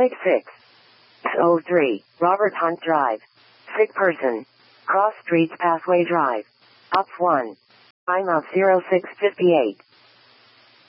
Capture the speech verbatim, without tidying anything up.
Attic six. oh three, Robert Hunt Drive. Sick person. Cross Streets Pathway Drive. Up one. I'm of zero six fifty-eight.